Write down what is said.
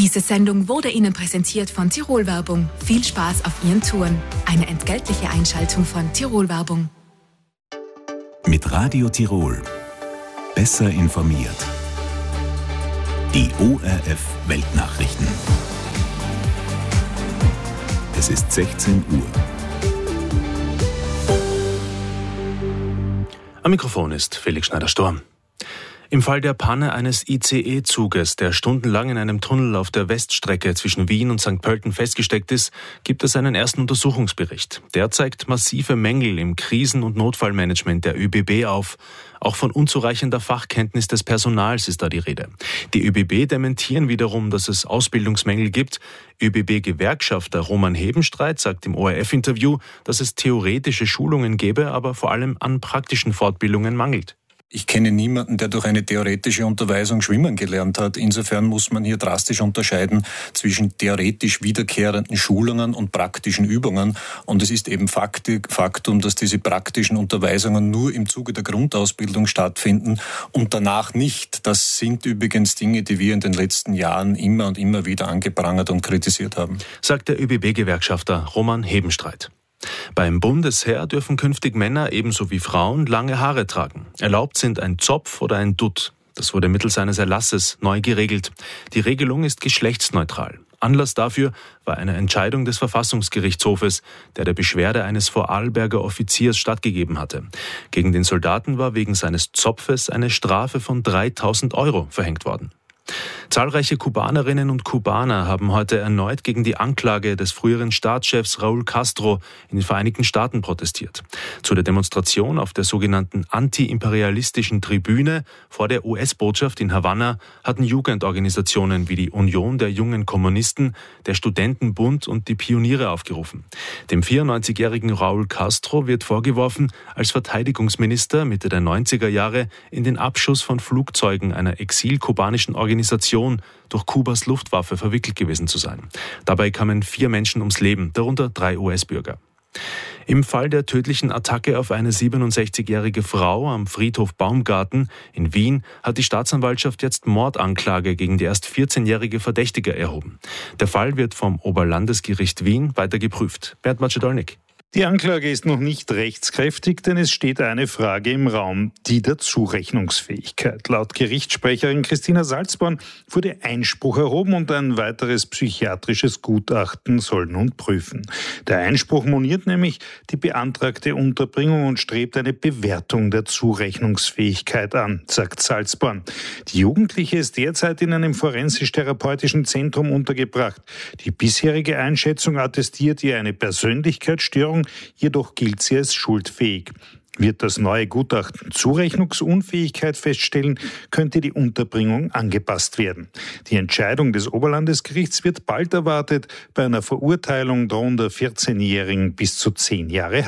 Diese Sendung wurde Ihnen präsentiert von Tirol Werbung. Viel Spaß auf Ihren Touren. Eine entgeltliche Einschaltung von Tirol Werbung. Mit Radio Tirol. Besser informiert. Die ORF Weltnachrichten. Es ist 16 Uhr. Am Mikrofon ist Felix Schneider-Storm. Im Fall der Panne eines ICE-Zuges, der stundenlang in einem Tunnel auf der Weststrecke zwischen Wien und St. Pölten festgesteckt ist, gibt es einen ersten Untersuchungsbericht. Der zeigt massive Mängel im Krisen- und Notfallmanagement der ÖBB auf. Auch von unzureichender Fachkenntnis des Personals ist da die Rede. Die ÖBB dementieren wiederum, dass es Ausbildungsmängel gibt. ÖBB-Gewerkschafter Roman Hebenstreit sagt im ORF-Interview, dass es theoretische Schulungen gäbe, aber vor allem an praktischen Fortbildungen mangelt. Ich kenne niemanden, der durch eine theoretische Unterweisung schwimmen gelernt hat. Insofern muss man hier drastisch unterscheiden zwischen theoretisch wiederkehrenden Schulungen und praktischen Übungen. Und es ist eben Faktum, dass diese praktischen Unterweisungen nur im Zuge der Grundausbildung stattfinden und danach nicht. Das sind übrigens Dinge, die wir in den letzten Jahren immer und immer wieder angeprangert und kritisiert haben, sagt der ÖBB-Gewerkschafter Roman Hebenstreit. Beim Bundesheer dürfen künftig Männer ebenso wie Frauen lange Haare tragen. Erlaubt sind ein Zopf oder ein Dutt. Das wurde mittels eines Erlasses neu geregelt. Die Regelung ist geschlechtsneutral. Anlass dafür war eine Entscheidung des Verfassungsgerichtshofes, der Beschwerde eines Vorarlberger Offiziers stattgegeben hatte. Gegen den Soldaten war wegen seines Zopfes eine Strafe von 3.000 € verhängt worden. Zahlreiche Kubanerinnen und Kubaner haben heute erneut gegen die Anklage des früheren Staatschefs Raúl Castro in den Vereinigten Staaten protestiert. Zu der Demonstration auf der sogenannten antiimperialistischen Tribüne vor der US-Botschaft in Havanna hatten Jugendorganisationen wie die Union der jungen Kommunisten, der Studentenbund und die Pioniere aufgerufen. Dem 94-jährigen Raúl Castro wird vorgeworfen, als Verteidigungsminister Mitte der 90er Jahre in den Abschuss von Flugzeugen einer exilkubanischen Organisation durch Kubas Luftwaffe verwickelt gewesen zu sein. Dabei kamen 4 Menschen ums Leben, darunter 3 US-Bürger. Im Fall der tödlichen Attacke auf eine 67-jährige Frau am Friedhof Baumgarten in Wien hat die Staatsanwaltschaft jetzt Mordanklage gegen die erst 14-jährige Verdächtige erhoben. Der Fall wird vom Oberlandesgericht Wien weiter geprüft. Bernd Macedolnik. Die Anklage ist noch nicht rechtskräftig, denn es steht eine Frage im Raum, die der Zurechnungsfähigkeit. Laut Gerichtssprecherin Christina Salzborn wurde Einspruch erhoben und ein weiteres psychiatrisches Gutachten soll nun prüfen. Der Einspruch moniert nämlich die beantragte Unterbringung und strebt eine Bewertung der Zurechnungsfähigkeit an, sagt Salzborn. Die Jugendliche ist derzeit in einem forensisch-therapeutischen Zentrum untergebracht. Die bisherige Einschätzung attestiert ihr eine Persönlichkeitsstörung, jedoch gilt sie als schuldfähig. Wird das neue Gutachten Zurechnungsunfähigkeit feststellen, könnte die Unterbringung angepasst werden. Die Entscheidung des Oberlandesgerichts wird bald erwartet. Bei einer Verurteilung drohen der 14-Jährigen bis zu 10 Jahre